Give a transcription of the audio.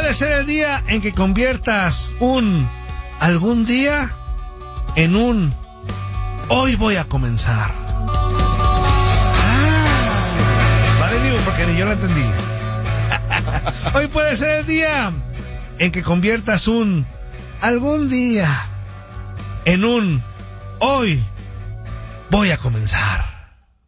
puede ser el día en que conviertas un algún día en un hoy voy a comenzar. Vale, New, porque ni yo lo entendí. Hoy puede ser el día en que conviertas un algún día en un hoy voy a comenzar.